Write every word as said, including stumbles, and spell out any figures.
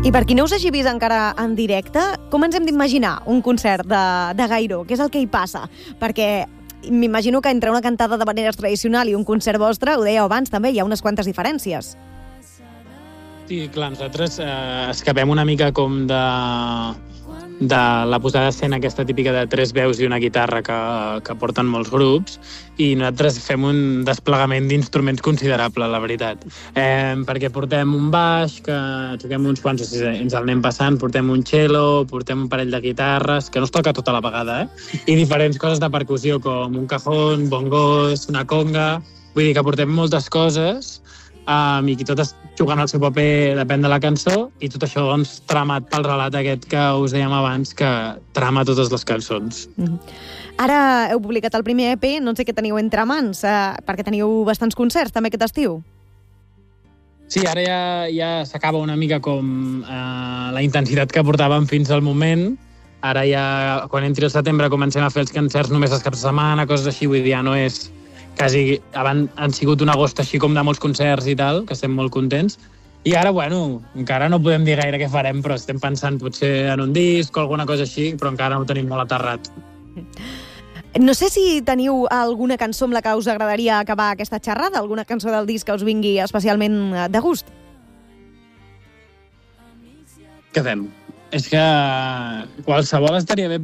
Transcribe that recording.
I per qui no us hagi vist encara en directe, com ens hem d'imaginar un concert de, de Gairó? Què és el que hi passa? Perquè m'imagino que entre una cantada de maneres tradicional i un concert vostre, ho dèieu abans també, hi ha unes quantes diferències. Sí, clar, nosaltres eh, escapem una mica com de, de la posada d'escena aquesta típica de tres veus i una guitarra que, que porten molts grups, i nosaltres fem un desplegament d'instruments considerable, la veritat. Eh, perquè portem un baix, que toquem uns quants, ens el anem passant, portem un cello, portem un parell de guitarres, que no es toca tota la vegada, eh? I diferents coses de percussió, com un cajón, bongos, una conga... Vull dir que portem moltes coses, Um, i que totes jugant el seu paper depèn de la cançó, i tot això doncs tramat pel relat aquest que us dèiem abans, que trama totes les cançons. Mm-hmm. Ara heu publicat el primer E P, no sé què teniu entre mans, eh, perquè teniu bastants concerts també aquest estiu. Sí, ara ja, ja s'acaba una mica com eh, la intensitat que portàvem fins al moment. Ara ja, quan entri el setembre, comencem a fer els concerts només els caps de setmana, coses així, vull dir, ja no és... Quasi, abans han sigut un agost així com de molts concerts i tal, que estem molt contents. I ara, bueno, encara no podem dir gaire què farem, però estem pensant potser en un disc o alguna cosa així, però encara no ho tenim molt aterrat. No sé si teniu alguna cançó amb la que us agradaria acabar aquesta xerrada, alguna cançó del disc que us vingui especialment de gust. Què fem? És que qualsevol estaria bé.